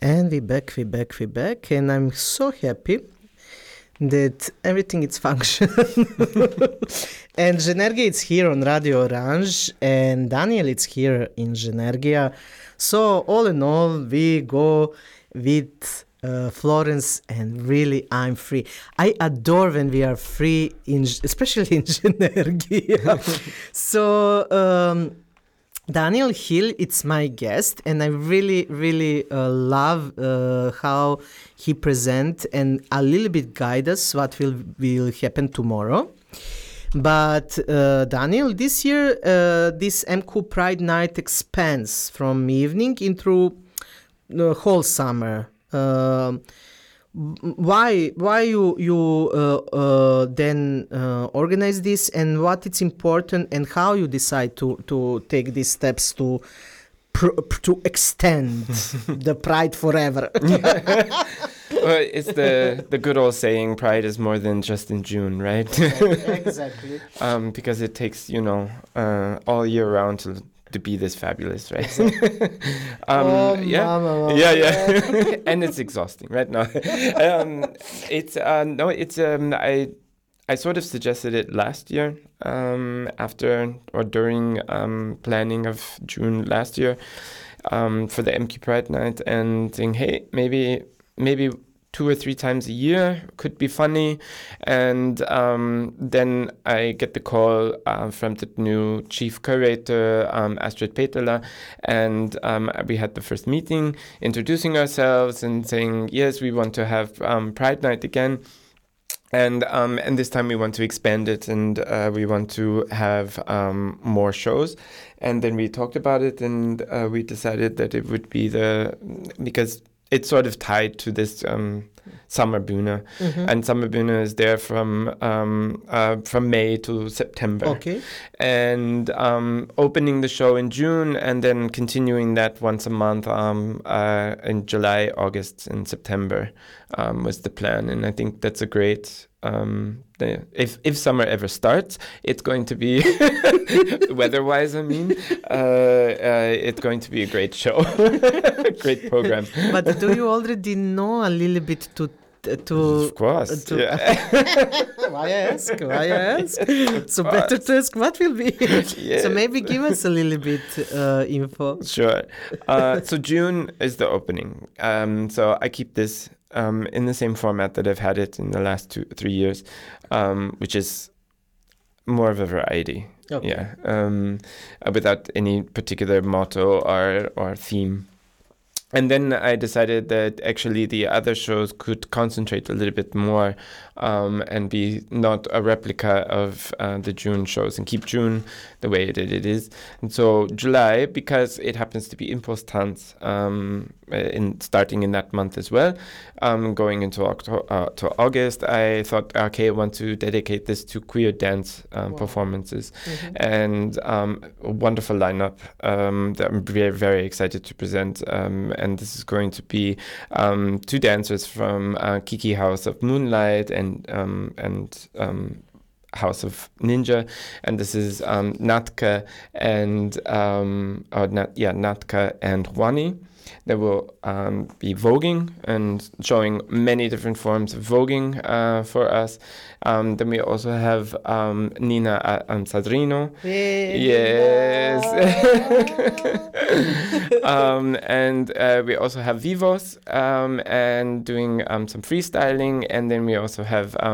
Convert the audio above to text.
And we back, and I'm so happy that everything is function. And Zhenergia is here on Radio Orange, and Daniel is here in Zhenergia. So all in all, we go with Florence, and really, I'm free. I adore when we are free, especially in Zhenergia. So Daniel Hill, it's my guest, and I really, really love how he presents and a little bit guide us what will happen tomorrow. But Daniel, this year, this MQ Pride Night expands from evening into the whole summer. Why you then organize this, and what it's important, and how you decide to take these steps to extend the Pride forever? Well, it's the good old saying, Pride is more than just in June, right? Exactly. Because it takes, all year round to be this fabulous, right? Mama. Yeah. And it's exhausting, right? No, I sort of suggested it last year, after or during planning of June last year, for the MQ Pride Night, and saying, hey, maybe 2 or 3 times a year could be funny. And then I get the call from the new chief curator, Astrid Peterla, and we had the first meeting introducing ourselves and saying, yes, we want to have Pride Night again. And this time we want to expand it, and we want to have more shows. And then we talked about it, and we decided that it would be because it's sort of tied to this Sommerbühne, and Sommerbühne is there from May to September. Okay. And opening the show in June, and then continuing that once a month in July, August, and September was the plan. And I think that's a great. If summer ever starts, it's going to be weather-wise. I mean, it's going to be a great show, great program. But do you already know a little bit to? Of course. Yeah. Why I ask? So better to ask what will be. Yes. So maybe give us a little bit info. Sure. So June is the opening. So I keep this in the same format that I've had it in the last 2-3 years, which is more of a variety. Okay. Yeah. Without any particular motto or theme. And then I decided that actually the other shows could concentrate a little bit more and be not a replica of the June shows, and keep June the way it is. And so July, because it happens to be Impulstanz, starting in that month as well, going into to August, I thought, okay, I want to dedicate this to queer dance performances. And a wonderful lineup that I'm very, very excited to present. And this is going to be 2 dancers from Kiki House of Moonlight and House of Ninja, and this is Natka and Natka and Wani. They will be voguing and showing many different forms of voguing for us. Then we also have Nina Sadrino. Yes. And we also have Vivos and doing some freestyling. And then we also have